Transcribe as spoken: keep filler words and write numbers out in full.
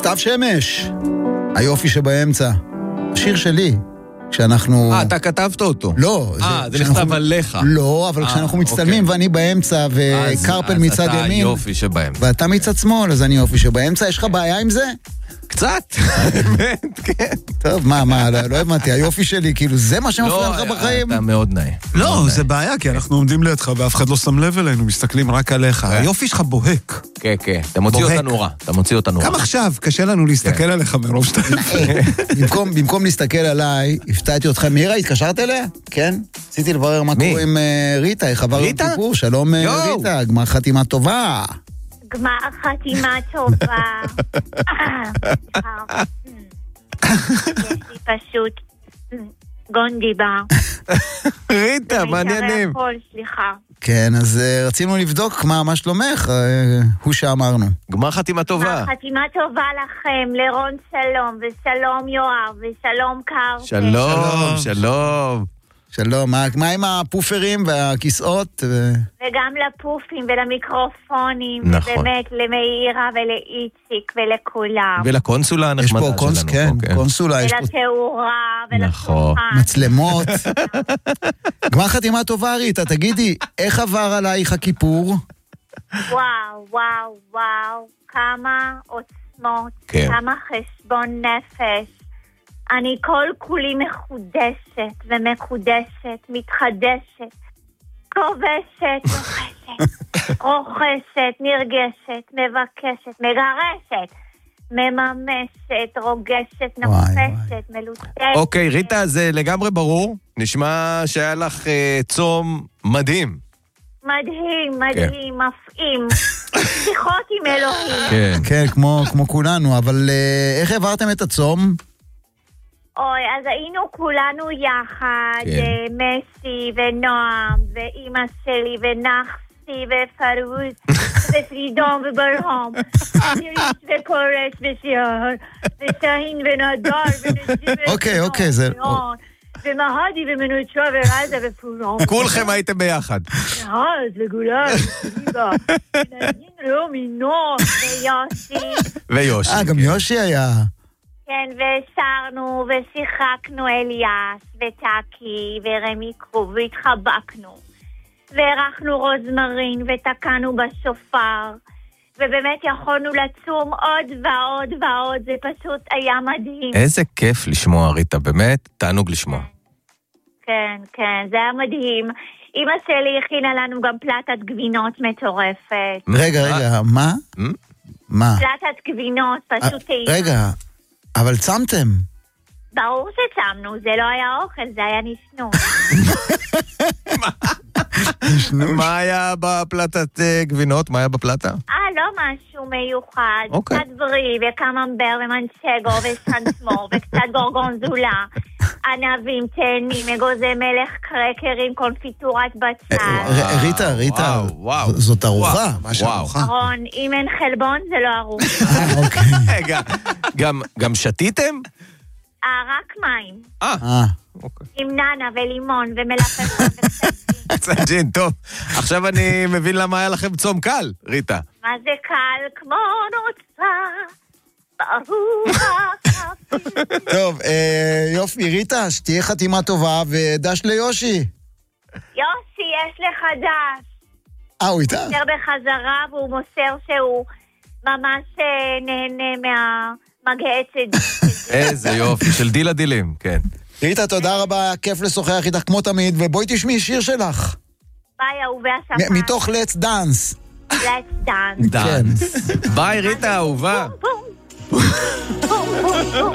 סתיו שמש, היופי שבאמצע. השיר שלי, כשאנחנו... אה, אתה כתבת אותו. לא. אה, זה נכתב עליך. לא, אבל כשאנחנו מצטלמים ואני באמצע וקרפל מצד ימין. אז אתה יופי שבאמצע. ואתה מצד שמאל, אז אני יופי שבאמצע. יש לך בעיה עם זה? קצת, באמת, כן. טוב, מה, מה, לא הבנתי, היופי שלי, כאילו, זה מה שמפריע לך בחיים? אתה מאוד נעים. לא, זה בעיה, כי אנחנו עומדים לידך, ואף אחד לא שם לב אלינו, מסתכלים רק עליך. היופי שלך בוהק. כן, כן, אתה מוציא אותנו רע, אתה מוציא אותנו רע. גם עכשיו, קשה לנו להסתכל עליך מרוב שאתה... במקום להסתכל עליי, הפתעתי אותך, מירה, התקשרת אליה? כן? רציתי לברר מה קורה עם ריטה, איך עבר עם טיפור, שלום ריטה, גמר חתימה טובה. גמר חתימה טובה. יש לי פשוט גונדי בר. ריטה, מעניינים. סליחה. כן, אז רצינו לבדוק מה שלומך, הוא שאמרנו. גמר חתימה טובה. גמר חתימה טובה לכם, לרון שלום, ושלום יואב, ושלום קרפל. שלום, שלום. שלום, מה, מה עם הפופרים והכיסאות? ו... וגם לפופים ולמיקרופונים, נכון. ובאמת למאירה ולאיציק ולכולם. ולקונסולה הנחמדה שלנו. יש פה קונס, כן, אוקיי. קונסולה. ולתאורה נכון. ולשולחן. מצלמות. גמר חתימה טובה, ריטה, תגידי, איך עבר עלייך הכיפור? וואו, וואו, וואו, כמה עוצמות, כן. כמה חשבון נפש. אני כל כולי מחודשת ומקודשת, מתחדשת, כובשת, רוכשת, רוכשת, נרגשת, מבקשת, מגרשת, מממשת, רוגשת, נופשת, מלוטשת. אוקיי, ריטה, זה לגמרי ברור. נשמע שהיה לך אה, צום מדהים. מדהים, מדהים, מפעים. שיחות עם אלוהים. כן. כן, כמו, כמו כולנו, אבל אה, איך העברתם את הצום? אוי, אז היינו כולנו יחד, כן. מסי ונועם, ואימא שלי ונחסי ופרוס ופרידום וברהום, שיריש וקורש ושיער, ושהין ונדר ונג'יבר אוקיי, אוקיי, זה... ומהדי ומנוצ'ה ורזה ופורום. כולכם הייתם ביחד. אז וגולה וסביבה, ונדין רומי נוח ויוסי. ויושי. אה, גם יושי היה... כן, ושרנו ושיחקנו אליאס וטאקי ורמי קרוב והתחבקנו וערכנו רוזמרין ותקענו בשופר ובאמת יכולנו לצום עוד ועוד ועוד, זה פשוט היה מדהים. איזה כיף לשמוע, ריטה, באמת, תענוג לשמוע. כן, כן, זה היה מדהים. אמא שלי הכינה לנו גם פלטת גבינות מטורפת. רגע, רגע, מה? מה? פלטת גבינות, פשוט טעימה. רגע, אבל צמתם. ברור שצמנו, זה לא היה אוכל, זה היה נשנוש. מה היה בפלטת גבינות? מה היה בפלטה? אה, לא משהו מיוחד. אוקיי. קצת ברי וקממבר ומנצ'גו וסנסמור וקצת גורגונזולה. ענבים, תאנים, אגוזי מלך, קרקרים, קונפיטורת בצל. ריטה, ריטה, וואו, וואו. זאת ארוחה. וואו. ארון, אם אין חלבון זה לא ארוחה. אוקיי. רגע, גם שתיתם? אה, רק מים. אה. עם ננה ולימון ומלפפון וקצת. קצת ג'ין, טוב. עכשיו אני מבין למה היה לכם צום קל, ריטה. מה זה קל? כמו נוצה. ברוך החפים. טוב, יופי, ריטה, שתהיה חתימה טובה ודש ליושי. יוסי, יש לך דש. אה, הוא איתה? הוא מוסר בחזרה והוא מוסר שהוא ממש נהנה מהמגעצת. איזה יופי, של דיל הדילים, כן. ריטה, תודה רבה, כיף לשוחח איתך כמו תמיד, ובואי תשמעי שיר שלך. ביי, אהובי השפה. מתוך Let's Dance. Let's Dance. דאנס. ביי, ריטה, אהובה. בום, בום. בום, בום, בום.